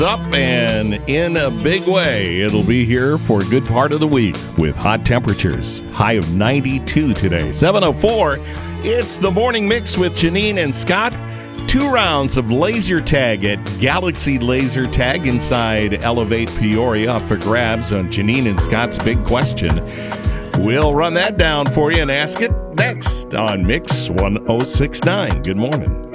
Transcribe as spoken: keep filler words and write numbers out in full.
Up and in a big way. It'll be here for a good part of the week with hot temperatures. High of ninety-two today. seven oh four. It's the morning mix with Janine and Scott. Two rounds of laser tag at Galaxy Laser Tag inside Elevate Peoria up for grabs on Janine and Scott's big question. We'll run that down for you and ask it next on Mix one oh six point nine. Good morning.